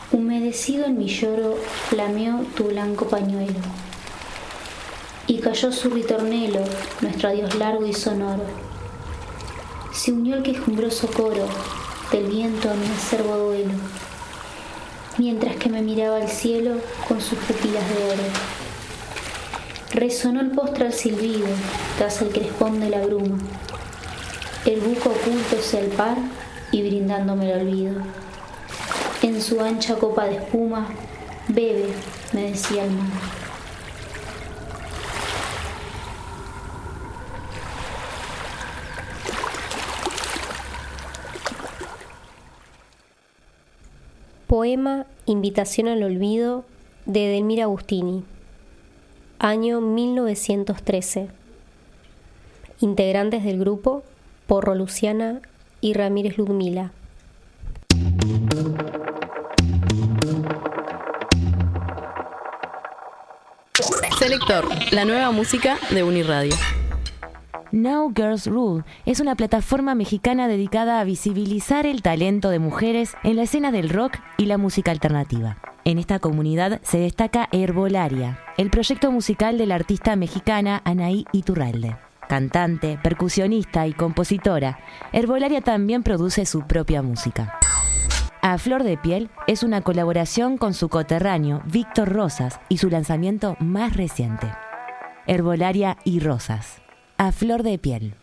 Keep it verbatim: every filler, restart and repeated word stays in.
Humedecido en mi lloro, flameó tu blanco pañuelo, y cayó su ritornelo, nuestro adiós largo y sonoro. Se unió el quejumbroso coro del viento a mi acerbo duelo, mientras que me miraba al cielo con sus pupilas de oro. Resonó el postral silbido tras el crespón de la bruma, el buco ocultóse al par y brindándome el olvido. En su ancha copa de espuma, bebe, me decía el mar. Poema Invitación al Olvido de Edelmira Agustini, año mil novecientos trece. Integrantes del grupo: Porro Luciana y Ramírez Ludmila. Selector, la nueva música de Uniradio. Now Girls Rule es una plataforma mexicana dedicada a visibilizar el talento de mujeres en la escena del rock y la música alternativa. En esta comunidad se destaca Herbolaria, el proyecto musical de la artista mexicana Anaí Iturralde. Cantante, percusionista y compositora, Herbolaria también produce su propia música. A Flor de Piel es una colaboración con su coterráneo Víctor Rosas y su lanzamiento más reciente, Herbolaria y Rosas. A Flor de Piel.